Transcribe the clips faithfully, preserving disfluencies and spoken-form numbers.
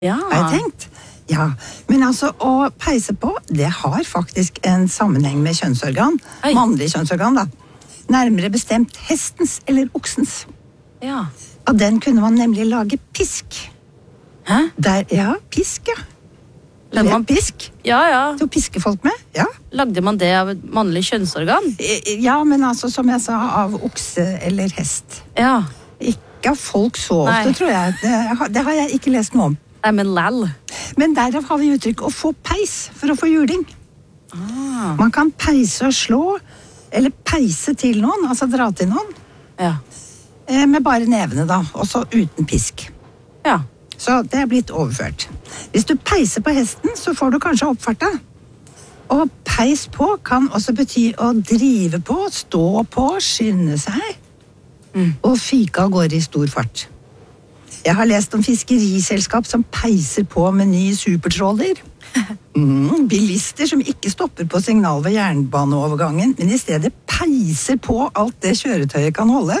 Ja. Har jeg tenkt. Ja, men altså å peise på, det har faktisk en sammenheng med kjønnsorgan. Oi. Mannlig kjønnsorgan da. Nærmere bestemt hestens eller oksens. Ja. Av den kunne man nemlig lage pisk. Hæ? Der, ja, pisk, ja. Lagde man pisk? Ja, ja. Til å piske folk med, ja. Lagde man det av et mannlig kjønnsorgan? Ja, men altså, som jeg sa, av okse eller hest. Ja. Ikke av folk så ofte, Nei. tror jeg. Det, har- det har jeg ikke lest noe om. Nei, men lall. Men derav har vi uttrykk å få peis for å få juling. Ah. Man kan peise og slå, eller peise til noen, altså dra til noen, Ja. eh, med bare nevene da, også uten pisk. Ja. Så det er blitt overført. Hvis du peiser på hesten, så får du kanskje oppfarta. Og peis på kan også bety å drive på, stå på, skynde seg, og fyke av gårde i stor fart. Jeg har lest om fiskeriselskap som peiser på med ny supertråler. Mm, bilister som ikke stopper på signal ved jernbaneovergangen, men i stedet peiser på alt det kjøretøyet kan holde.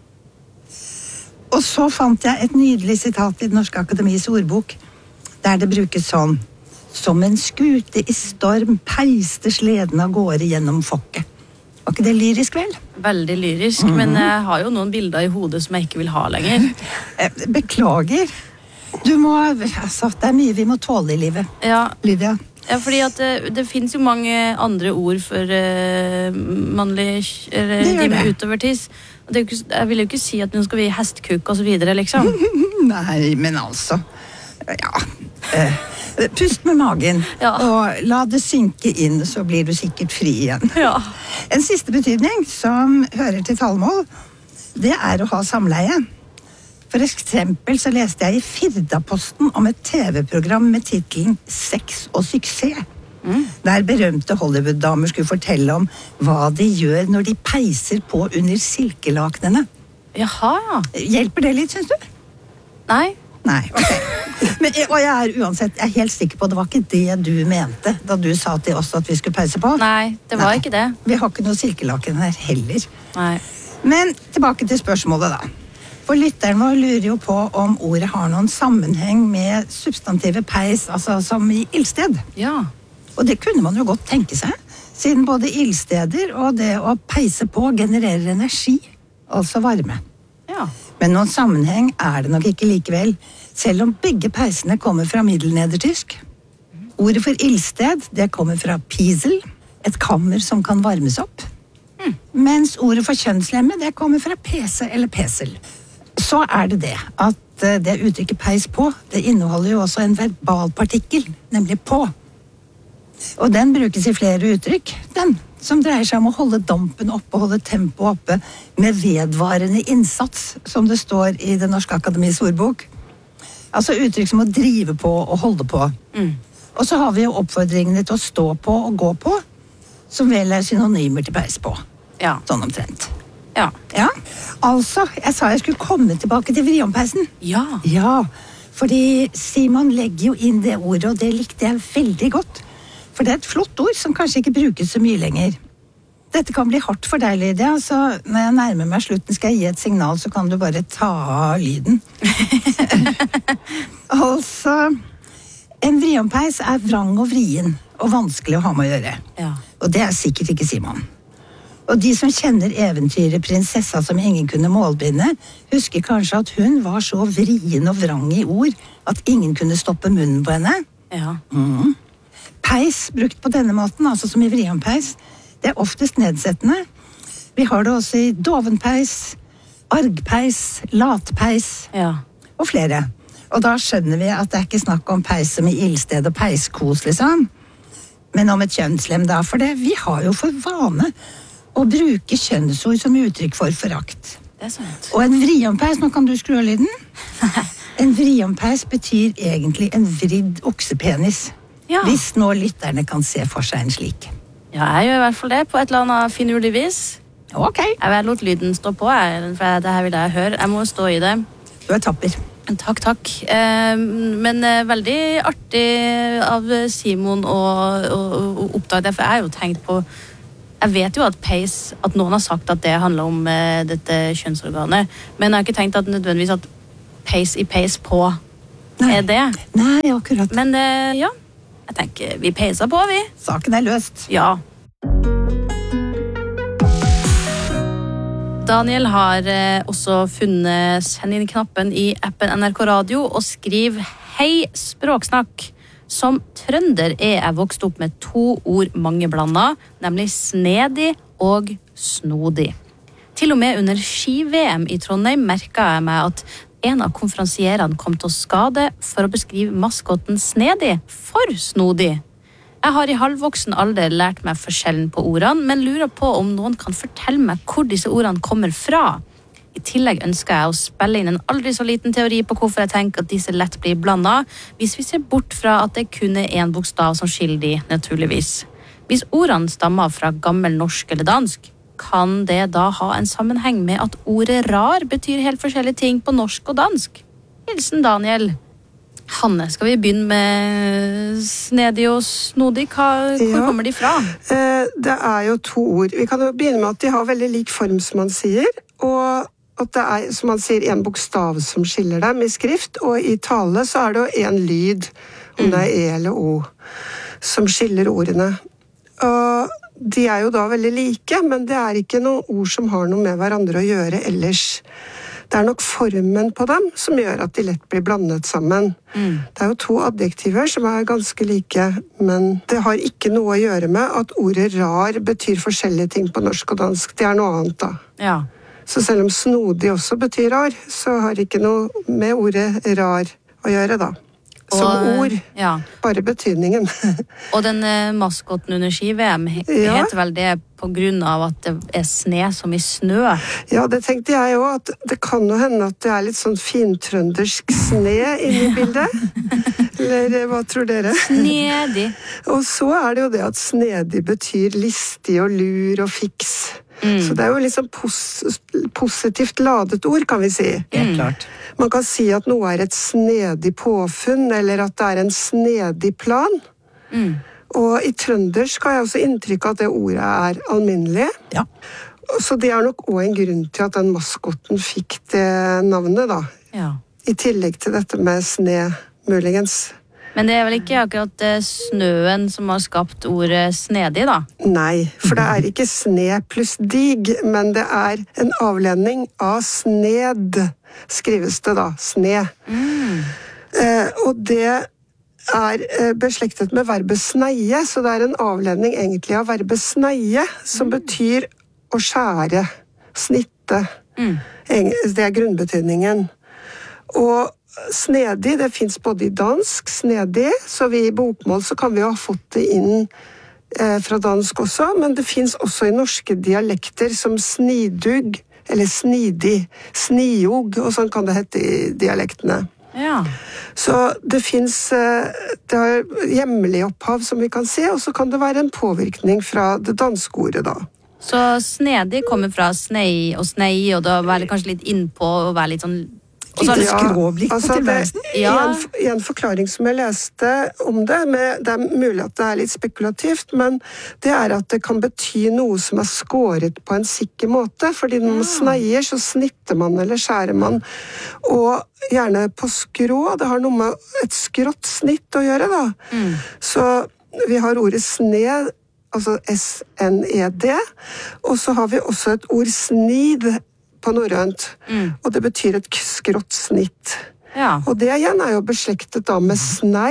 Og så fant jeg et nydelig sitat i Det Norske Akademis ordbok, der det brukes sånn: som en skute i storm peiste sleden av gårde gjennom fokket. Var ikke det lyrisk, vel? Veldig lyrisk, men jeg har jo noen bilder i hodet som jeg ikke vil ha lenger. Eh, Beklager. Du må, altså, det er mye vi må tåle i livet, Ja, Lydia. ja fordi at det, det finnes jo mange andre ord for uh, mannlig eller, Det gjør det. utovertiss. Og det er jo ikke, jeg vil jo ikke si at nå skal vi hestkuk og så videre, liksom. Nei, men altså, ja. Eh, pust med magen, Ja. og la det synke inn, så blir du sikkert fri igjen. Ja. En siste betydning som hører til talemål, det er å ha samleie. For eksempel så leste jeg i Firdaposten om et T V-program med titelen Sex og suksess. Der berømte Hollywood-damer skulle fortelle om hva de gjør når de peiser på under silkelaknene. Jaha. Hjelper det litt, synes du? Nei. Nei, ok. Men, og jeg er uansett, jeg er helt sikker på, det var ikke det du mente da du sa til oss at vi skulle peise på. Nei, det var Nei. ikke det. Vi har ikke noe silkelaken her heller. Nei. Men tilbake til spørsmålet da. For lytteren vår lurer jo på om ordet har noen sammenheng med substantivet peis, altså som i ildsted. Ja. Og det kunne man jo godt tenke seg, siden både ildsteder og det å peise på genererer energi, altså varme. Ja. Men noen sammenheng er det nok ikke likevel, selv om begge peisene kommer fra middelnedertysk. Ordet for ildsted, det kommer fra pisel, et kammer som kan varmes opp. Mens ordet for kjønnslemme, det kommer fra pese eller pesel. Så er det det at eh, det uttrykket peis på, det inneholder jo også en verbalpartikkel, nemlig på. Og den brukes i flere uttrykk, den, som dreier seg om å holde dampen oppe, holde tempoet oppe, med vedvarende innsats, som det står i Det Norske Akademis ordbok. Altså uttrykk som å drive på og holde på. Og så har vi jo oppfordringene til å stå på og gå på, som vel er synonymer til peis på. Ja. Sånn omtrent. Ja. Ja, altså, jeg sa jeg skulle komme tilbake til vriompeisen. Ja. Ja, fordi Simon legger jo inn det ordet, og det likte jeg veldig godt. For det er et flott ord som kanskje ikke brukes så mye lenger. Dette kan bli hardt for deg, Lydia, så når jeg nærmer meg slutten skal jeg gi et signal, så kan du bare ta av lyden. Altså, en vriompeis er vrang og vrien, og vanskelig å ha med å gjøre. Ja. Og det er sikkert ikke Simon. Og de som kjenner eventyret Prinsessa som ingen kunne målbinde, husker kanskje at hun var så vrien og vrang i ord at ingen kunne stoppe munnen på henne. Ja. Peis brukt på denne måten, altså som i vriompeis, det er oftest nedsettende. Vi har det også i dovenpeis, argpeis, latpeis Ja. og flere. Og da skjønner vi at det er ikke snakk om peis som i ildsted og peiskos, liksom. Men om et kjønnslem da, for det. Vi har jo for vane å bruke kjønnsord som uttrykk for forakt. Det er sant. Og en vriompeis, nå kan du skru av lyden. En vriompeis betyr egentlig en vridd oksepenis. Ja. Hvis nå lytterne kan se for seg en slik. Ja, jeg gjør i hvert fall det på et eller annet finurlig vis. Ok, Jeg vil lot lyden stå på, jeg, for det her vil jeg høre. Jeg må stå i det. du er tapper. Takk, takk. Eh, men eh, veldig artig av Simon å, å, å oppdage det, for jeg har jo tenkt på Jeg vet jo at peis, at noen har sagt at det handler om eh, dette kjønnsorganet, men jeg har ikke tenkt at nødvendigvis at peis i peis på Nei. er det. Nei, akkurat. Men eh, ja, jeg tenker vi peiser på, vi. Saken er løst. Ja. Daniel har eh, også funnet send inn-knappen i appen N R K Radio og skriver «Hei, språksnakk». Som trønder er jeg vokst opp med to ord mange blanda, nemlig snedig og snodig. Til og med under ski-V M i Trondheim merket jeg meg at en av konferansierene kom til å skade for å beskrive maskotten snedig for snodig. Jeg har i halvvoksen alder lært meg forskjellen på ordene, men lurer på om noen kan fortelle meg hvor disse ordene kommer fra. I tillegg ønsker jeg å spille inn en aldri så liten teori på hvorfor jeg tenker at disse lett blir blandet, hvis vi ser bort fra at det kun er en bokstav som skiller de, naturligvis. Hvis ordene stammer fra gammel norsk eller dansk, kan det da ha en sammenheng med at ordet rar betyr helt forskjellige ting på norsk og dansk? Hilsen Daniel. Hanne, skal vi begynne med snedig og snodig? Hva, hvor Ja. kommer de fra? Eh, Det er jo to ord. Vi kan jo begynne med at de har veldig lik form, som man sier, og at det er, som man sier, en bokstav som skiller dem i skrift, og i tale så er det jo en lyd, om det er E eller O, som skiller ordene. Og de er jo da veldig like, men det er ikke noen ord som har noe med hverandre å gjøre ellers. Det er nok formen på dem som gjør at de lett blir blandet sammen. Mm. Det er jo to adjektiver som er ganske like, men det har ikke noe å gjøre med at ordet rar betyr forskjellige ting på norsk og dansk. Det er noe annet da. Ja. Så selv om snodig også betyr rar, så har det ikke noe med ordet rar å gjøre da. Som Og, ord, ja. bare betydningen. Og den eh, maskotten under ski-V M he- Ja. heter vel det på grunn av at det er sne som i snø. Ja, det tenkte jeg jo, at det kan jo hende at det er litt sånn fintrøndersk sne inne i bildet. Eller eh, hva tror dere? Snedig. Og så er det jo det at snedig betyr listig og lur og fiks. Mm. Så det er jo liksom pos positivt ladet ord, kan vi si. Helt klart. Man kan si at noe er et snedig påfunn, eller at det er en snedig plan. Mm. Og i trøndersk har jeg også inntrykk av at det ordet er alminnelig. Ja. Så det er nok også en grunn til at den maskotten fikk det navnet, da. Ja. I tillegg til dette med sne, muligens. Men det er vel ikke akkurat eh, snøen som har skapt ordet snedig, da? Nei, for det er ikke sne pluss dig, men det er en avledning av sned, skrives det da, sne. Mm. Eh, og det er eh, beslektet med verbet sneie, så det er en avledning egentlig av verbet sneie, som mm. betyr å skjære, snitte. Mm. Det er grunnbetydningen. Og snedig, det finnes både i dansk, snedig, så vi i bokmål så kan vi jo ha fått det inn eh, fra dansk også, men det finnes også i norske dialekter som snidug, eller snidig, sniog, og sånn kan det hete i dialektene. Ja. Så det finnes, eh, det har hjemlig opphav som vi kan se, og så kan det være en påvirkning fra det danske ordet da. Så snedig kommer fra snei og snei, og da være kanskje litt innpå og være litt sånn Litt ja, skråblikk på altså tilværelsen. det, Ja. en, en forklaring som jeg leste om det, med, det er mulig at det er litt spekulativt, men det er at det kan bety noe som er skåret på en sikker måte, fordi når man sneier så snitter man eller skjærer man, og gjerne på skrå, det har noe med et skrått snitt å gjøre da. Mm. Så vi har ordet sne, altså S N E D, og så har vi også et ord snid, på norrønt, mm. og det betyr et skrått snitt. Ja. Og det igjen er jo beslektet da med snei,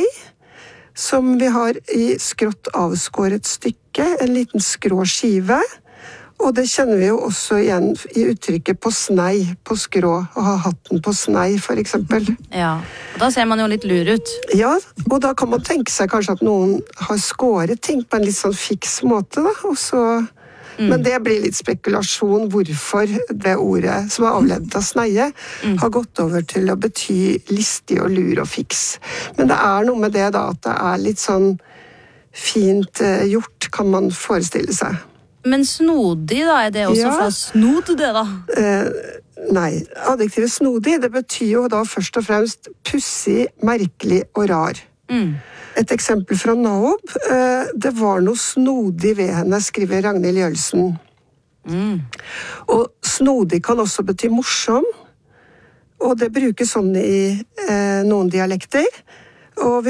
som vi har i skrått avskåret stykke, en liten skrå skive, og det kjenner vi jo også igjen i uttrykket på snei, på skrå, og ha hatten på snei, for eksempel. Ja, og da ser man jo litt lur ut. Ja, og da kan man tenke seg kanskje at noen har skåret ting på en litt sånn fiks måte, da, og så... Mm. Men det blir litt spekulasjon hvorfor det ordet som er avledet av sneie mm. har gått over til å bety listig og lur og fiks. Men det er noe med det da, at det er litt sånn fint eh, gjort, kan man forestille seg. Men snodig da, er det også ja. Fra snod det da? Eh, nei, adjektivet snodig, det betyr jo da først og fremst pussig, merkelig og rar. Mm. Et eksempel fra Naob. Det var noe snodig ved henne, skriver Ragnhild Jølsen. Mm. Og snodig kan også bety morsom. og det brukes sånn i eh, noen dialekter. Og vi